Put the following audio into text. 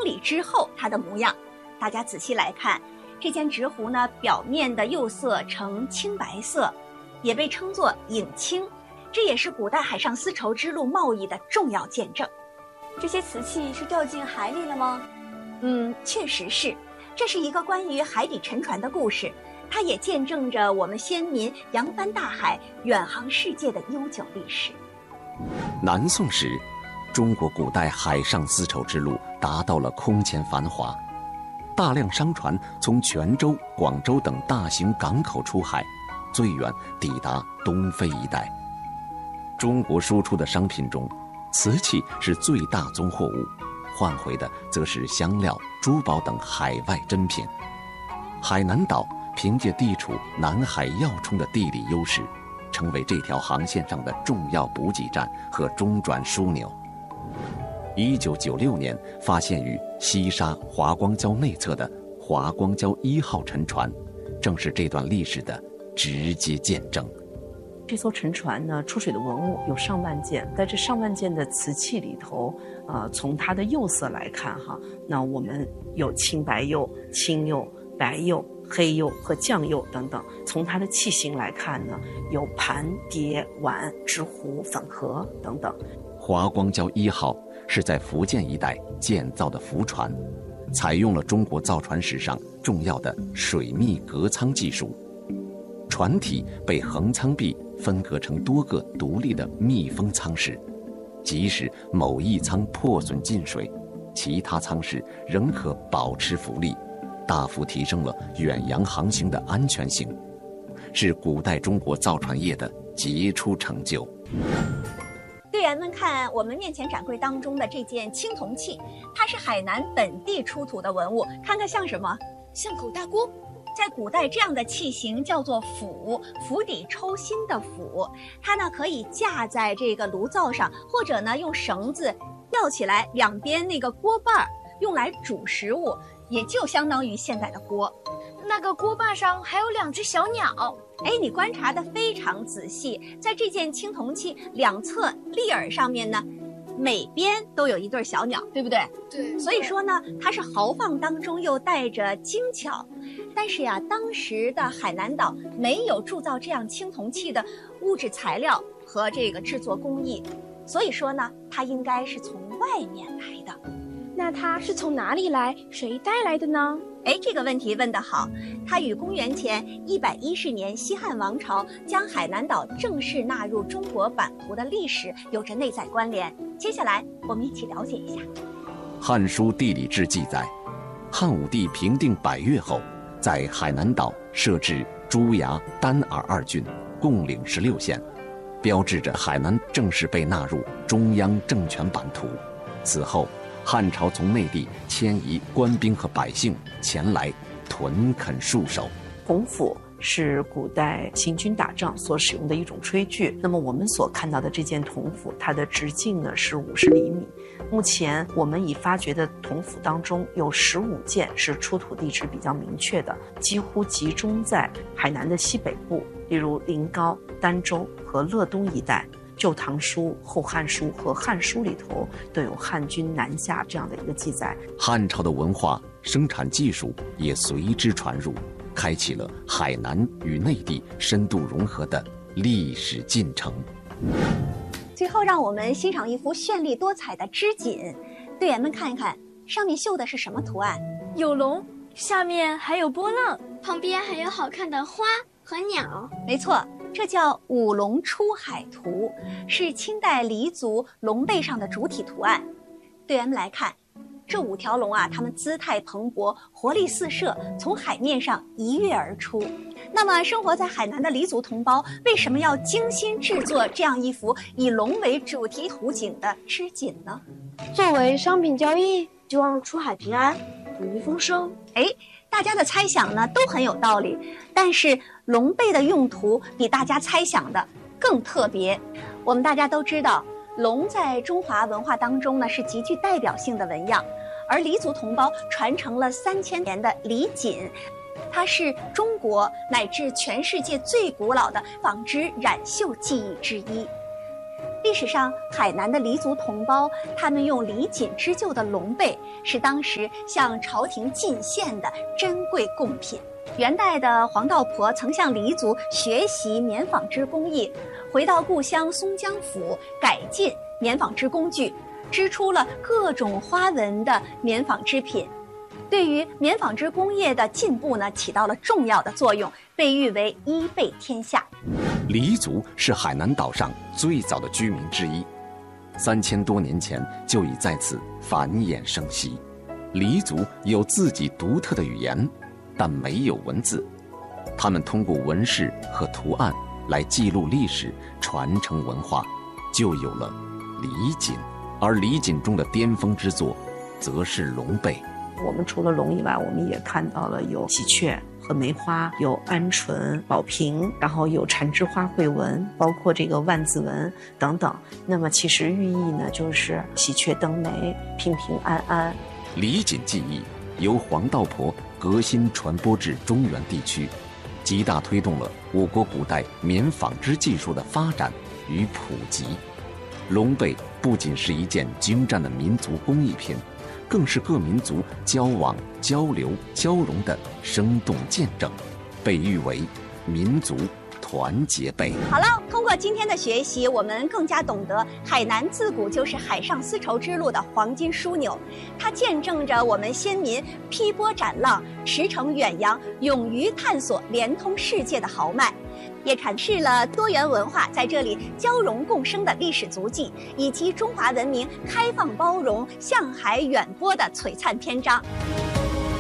里之后它的模样。大家仔细来看，这件直壶呢，表面的釉色呈青白色，也被称作影青，这也是古代海上丝绸之路贸易的重要见证。 这些瓷器是掉进海里了吗？ 确实是，这是一个关于海底沉船的故事，它也见证着我们先民扬帆大海、远航世界的悠久历史。 南宋时，中国古代海上丝绸之路达到了空前繁华，大量商船从泉州、广州等大型港口出海，最远抵达东非一带。中国输出的商品中，瓷器是最大宗货物，换回的则是香料、珠宝等海外珍品。海南岛凭借地处南海要冲的地理优势，成为这条航线上的重要补给站和中转枢纽。1996年发现于西沙华光礁内侧的华光礁1号沉船，正是这段历史的直接见证。 这艘沉船呢，出水的文物有上万件，在这上万件的瓷器里头，从它的釉色来看哈，那我们有青白釉、青釉、白釉、黑釉和酱釉等等。从它的器型来看呢，有盘、碟、碗、直壶、粉盒等等。 华光礁1号是在福建一带建造的浮船，采用了中国造船史上重要的水密隔舱技术。船体被横舱壁分隔成多个独立的密封舱室，即使某一舱破损进水，其他舱室仍可保持浮力，大幅提升了远洋航行的安全性，是古代中国造船业的杰出成就。 队员们看我们面前展柜当中的这件青铜器，它是海南本地出土的文物，看看像什么？ 像口大锅。 在古代，这样的器型叫做釜，釜底抽薪的釜。它呢可以架在这个炉灶上，或者呢用绳子吊起来，两边那个锅把用来煮食物，也就相当于现在的锅。 那个锅把上还有2只小鸟。 你观察得非常仔细，在这件青铜器两侧立耳上面呢，每边都有一对小鸟，对不对？ 对。 所以说呢，它是豪放当中又带着精巧。但是呀，当时的海南岛没有铸造这样青铜器的物质材料和这个制作工艺，所以说呢，它应该是从外面来的。 那它是从哪里来？谁带来的呢？ 这个问题问得好，它与公元前110年西汉王朝将海南岛正式纳入中国版图的历史有着内在关联。接下来我们一起了解一下。《 汉书·地理志》记载，汉武帝平定百越后，在海南岛设置朱崖、丹洱2郡，共领16县，标志着海南正式被纳入中央政权版图。此后，汉朝从内地迁移官兵和百姓前来屯垦戍守。 铜斧是古代行军打仗所使用的一种炊具。那么我们所看到的这件铜斧，它的直径呢是50厘米。目前我们已发掘的铜斧当中，有15件是出土地址比较明确的，几乎集中在海南的西北部，例如临高、儋州和乐东一带。旧唐书、后汉书和汉书里头都有汉军南下这样的一个记载。 汉朝的文化生产技术也随之传入，开启了海南与内地深度融合的历史进程。 最后让我们欣赏一幅绚丽多彩的织锦，队员们看一看，上面绣的是什么图案？ 有龙，下面还有波浪，旁边还有好看的花和鸟。 没错，这叫五龙出海图，是清代黎族龙背上的主体图案。队员们来看，这5条龙啊，它们姿态蓬勃，活力四射，从海面上一跃而出。那么生活在海南的黎族同胞为什么要精心制作这样一幅以龙为主题图景的织锦呢？ 作为商品交易，希望出海平安，捕鱼丰收。 大家的猜想呢都很有道理，但是龙背的用途比大家猜想的更特别。我们大家都知道，龙在中华文化当中呢是极具代表性的纹样，而黎族同胞传承了3000年的黎锦，它是中国乃至全世界最古老的纺织染绣技艺之一。 历史上，海南的黎族同胞，他们用李锦织就的龙被，是当时向朝廷进献的珍贵贡品。元代的黄道婆曾向黎族学习棉纺织工艺，回到故乡松江府，改进棉纺织工具，织出了各种花纹的棉纺织品，对于棉纺织工业的进步呢，起到了重要的作用，被誉为一备天下。 黎族是海南岛上最早的居民之一，3000多年前就已在此繁衍生息。黎族有自己独特的语言，但没有文字，他们通过纹饰和图案来记录历史，传承文化，就有了李锦。而李锦中的巅峰之作，则是龙被。 我们除了龙以外，我们也看到了有喜鹊和梅花，有鹌鹑、宝瓶，然后有缠枝花卉纹，包括这个万字纹等等。那么其实寓意呢，就是喜鹊登梅，平平安安。 李锦技艺由黄道婆革新传播至中原地区，极大推动了我国古代棉纺织技术的发展与普及。龙被不仅是一件精湛的民族工艺品，更是各民族交往、交流、交融的生动见证，被誉为民族团结被。 好了，通过今天的学习，我们更加懂得海南自古就是海上丝绸之路的黄金枢纽，它见证着我们先民劈波斩浪、驰骋远洋、勇于探索、连通世界的豪迈，也阐释了多元文化在这里交融共生的历史足迹，以及中华文明开放包容、向海远播的璀璨篇章。